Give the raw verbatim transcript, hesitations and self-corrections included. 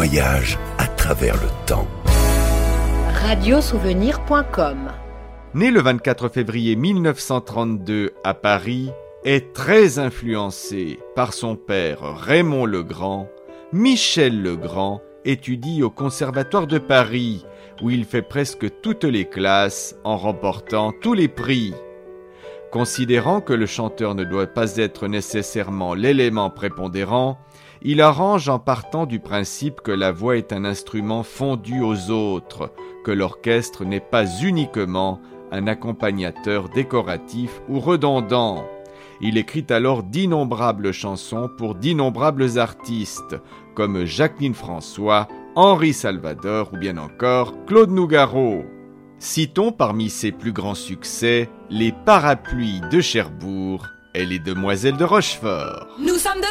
voyage à travers le temps. radiosouvenir point com. Né le vingt-quatre février mille neuf cent trente-deux à Paris, est très influencé par son père Raymond Legrand. Michel Legrand étudie au Conservatoire de Paris, où il fait presque toutes les classes en remportant tous les prix. Considérant que le chanteur ne doit pas être nécessairement l'élément prépondérant, il arrange en partant du principe que la voix est un instrument fondu aux autres, que l'orchestre n'est pas uniquement un accompagnateur décoratif ou redondant. Il écrit alors d'innombrables chansons pour d'innombrables artistes, comme Jacqueline François, Henri Salvador ou bien encore Claude Nougaro. Citons parmi ses plus grands succès les Parapluies de Cherbourg et les Demoiselles de Rochefort. Nous sommes de